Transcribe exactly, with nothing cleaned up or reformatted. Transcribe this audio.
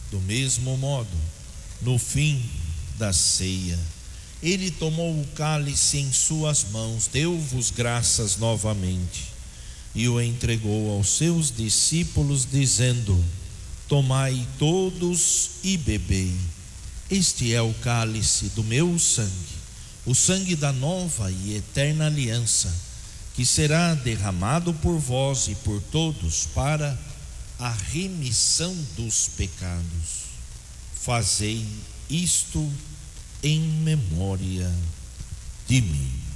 Do mesmo modo, no fim da ceia, ele tomou o cálice em suas mãos, deu-vos graças novamente e o entregou aos seus discípulos, dizendo: tomai todos e bebei. Este é o cálice do meu sangue, o sangue da nova e eterna aliança, que será derramado por vós e por todos para a remissão dos pecados. Fazei isto em memória de mim.